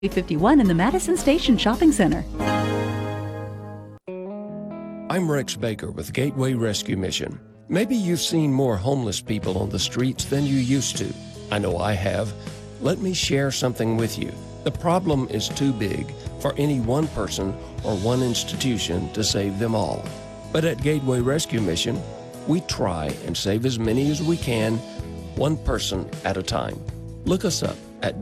51 in the Madison Station Shopping Center. I'm Rex Baker with Gateway Rescue Mission. Maybe you've seen more homeless people on the streets than you used to. I know I have. Let me share something with you. The problem is too big for any one person or one institution to save them all. But at Gateway Rescue Mission, we try and save as many as we can, one person at a time. Look us up at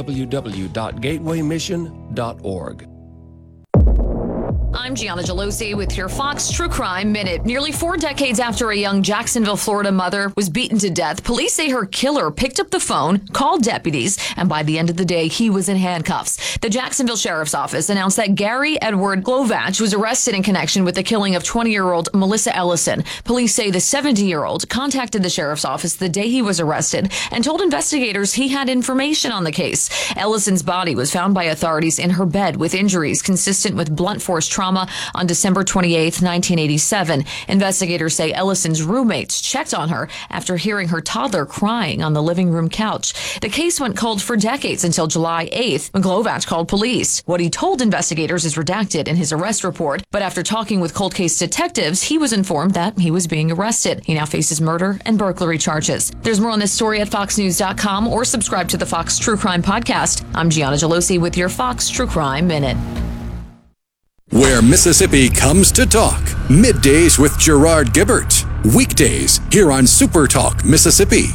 www.gatewaymission.org. I'm Gianna Gelosi with your Fox True Crime Minute. Nearly 4 decades after a young Jacksonville, Florida mother was beaten to death, police say her killer picked up the phone, called deputies, and by the end of the day, he was in handcuffs. The Jacksonville Sheriff's Office announced that Gary Edward Glovach was arrested in connection with the killing of 20-year-old Melissa Ellison. Police say the 70-year-old contacted the Sheriff's Office the day he was arrested and told investigators he had information on the case. Ellison's body was found by authorities in her bed with injuries consistent with blunt force trauma on December 28, 1987. Investigators say Ellison's roommates checked on her after hearing her toddler crying on the living room couch. The case went cold for decades until July 8th when Glovach called police. What he told investigators is redacted in his arrest report, but after talking with cold case detectives, he was informed that he was being arrested. He now faces murder and burglary charges. There's more on this story at foxnews.com or subscribe to the Fox True Crime Podcast. I'm Gianna Gelosi with your Fox True Crime Minute. Where Mississippi comes to talk. Middays with Gerard Gibbert. Weekdays here on Super Talk Mississippi.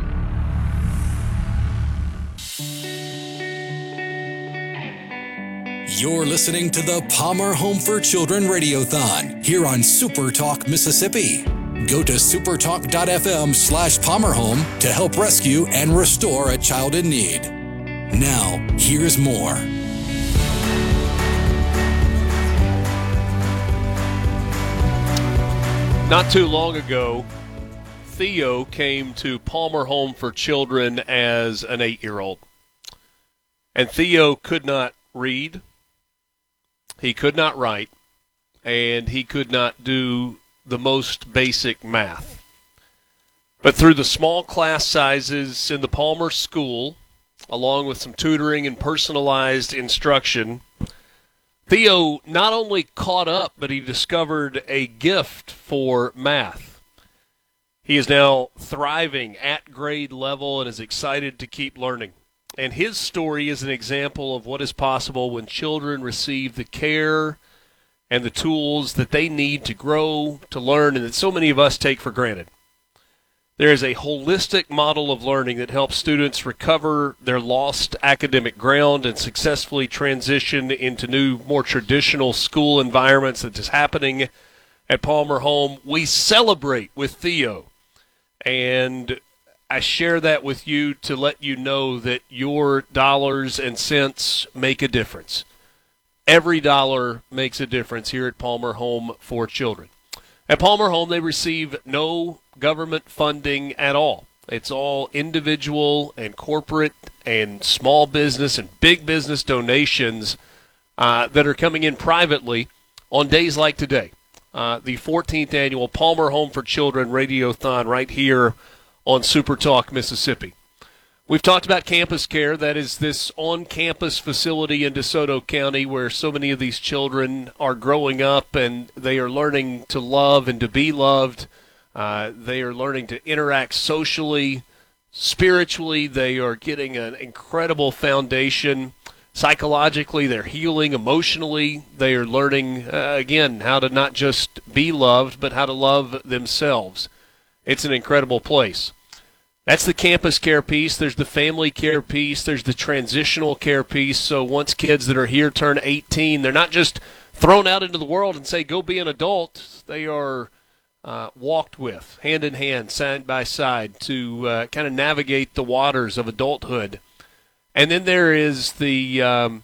You're listening to the Palmer Home for Children Radiothon here on Super Talk Mississippi. Go to supertalk.fm/PalmerHome to help rescue and restore a child in need. Now, here's more. Not too long ago, Theo came to Palmer Home for Children as an 8-year-old. And Theo could not read, he could not write, and he could not do the most basic math. But through the small class sizes in the Palmer School, along with some tutoring and personalized instruction, Theo not only caught up, but he discovered a gift for math. He is now thriving at grade level and is excited to keep learning. And his story is an example of what is possible when children receive the care and the tools that they need to grow, to learn, and that so many of us take for granted. There is a holistic model of learning that helps students recover their lost academic ground and successfully transition into new, more traditional school environments that is happening at Palmer Home. We celebrate with Theo, and I share that with you to let you know that your dollars and cents make a difference. Every dollar makes a difference here at Palmer Home for Children. At Palmer Home, they receive no government funding at all. It's all individual and corporate and small business and big business donations that are coming in privately on days like today. The 14th annual Palmer Home for Children Radiothon right here on Super Talk Mississippi. We've talked about Campus Care. That is this on-campus facility in DeSoto County where so many of these children are growing up and they are learning to love and to be loved. They are learning to interact socially, spiritually. They are getting an incredible foundation. Psychologically, they're healing. Emotionally, they are learning, again, how to not just be loved, but how to love themselves. It's an incredible place. That's the campus care piece. There's the family care piece. There's the transitional care piece. So once kids that are here turn 18, they're not just thrown out into the world and say, go be an adult. They are walked with, hand in hand, side by side, to kind of navigate the waters of adulthood. And then there is the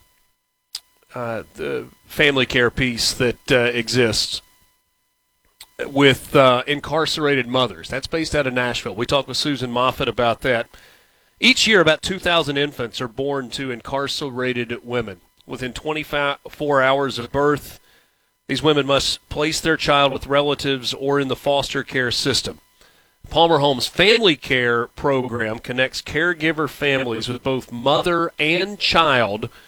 family care piece that exists with incarcerated mothers. That's based out of Nashville. We talked with Susan Moffett about that. Each year, about 2,000 infants are born to incarcerated women. Within 24 hours of birth, these women must place their child with relatives or in the foster care system. Palmer Home's Family Care program connects caregiver families with both mother and child